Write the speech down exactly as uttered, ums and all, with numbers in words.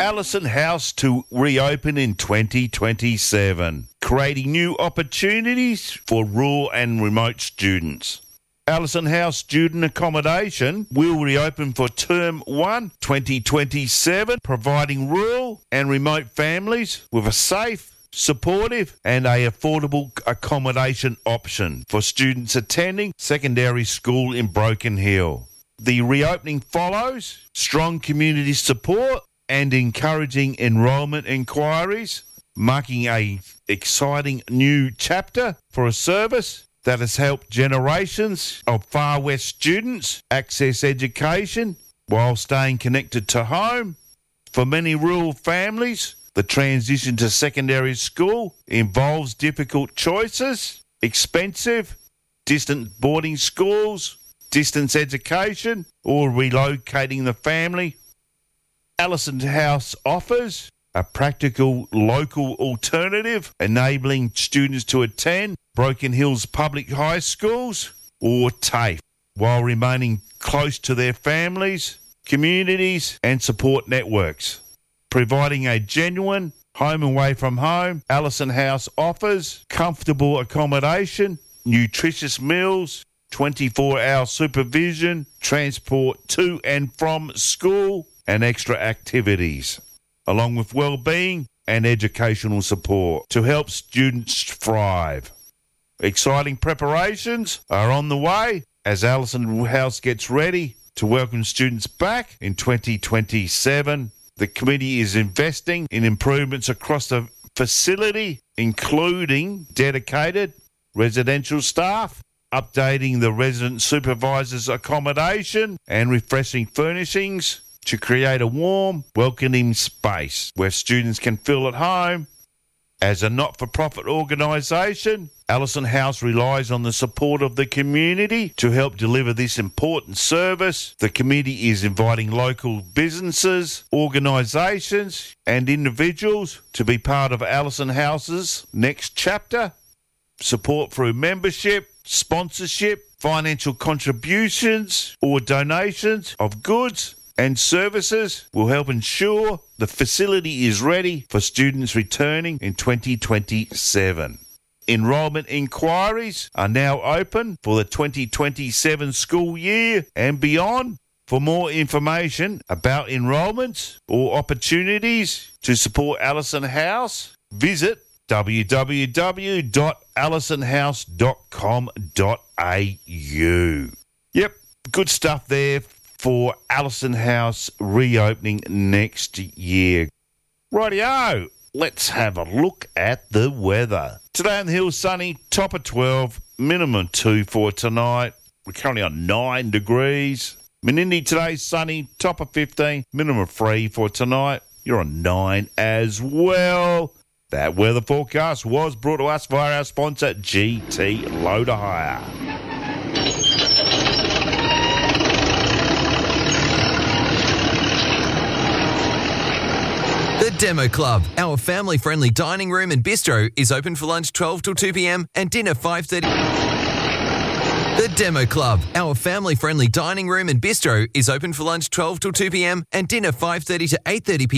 Allison House to reopen in twenty twenty-seven, creating new opportunities for rural and remote students. Allison House student accommodation will reopen for Term one twenty twenty-seven, providing rural and remote families with a safe, supportive and a affordable accommodation option for students attending secondary school in Broken Hill. The reopening follows strong community support and encouraging enrolment inquiries, marking a exciting new chapter for a service that has helped generations of Far West students access education while staying connected to home. For many rural families, the transition to secondary school involves difficult choices, expensive, distant boarding schools, distance education, or relocating the family. Allison House offers a practical local alternative, enabling students to attend Broken Hill's public high schools or TAFE while remaining close to their families, communities and support networks. Providing a genuine home away from home, Allison House offers comfortable accommodation, nutritious meals, twenty-four hour supervision, transport to and from school and extra activities, along with well-being and educational support to help students thrive. Exciting preparations are on the way as Allison House gets ready to welcome students back in twenty twenty-seven. The committee is investing in improvements across the facility, including dedicated residential staff, updating the resident supervisor's accommodation and refreshing furnishings to create a warm, welcoming space where students can feel at home. As a not-for-profit organisation, Allison House relies on the support of the community to help deliver this important service. The committee is inviting local businesses, organisations and individuals to be part of Allison House's next chapter. Support through membership, sponsorship, financial contributions or donations of goods and services will help ensure the facility is ready for students returning in twenty twenty-seven. Enrolment inquiries are now open for the twenty twenty-seven school year and beyond. For more information about enrolments or opportunities to support Allison House, visit w w w dot allison house dot com dot a u. Yep, good stuff there for Allison House reopening next year. Rightio, let's have a look at the weather. Today on the hill, sunny, top of twelve, minimum two for tonight. We're currently on nine degrees. Menindee today, sunny, top of fifteen, minimum three for tonight. You're on nine as well. That weather forecast was brought to us via our sponsor, G T Loader Hire. The Demo Club, our family-friendly dining room and bistro, is open for lunch twelve till two p.m. and dinner five thirty. The Demo Club, our family-friendly dining room and bistro, is open for lunch twelve till two p.m. and dinner five thirty to eight thirty p.m.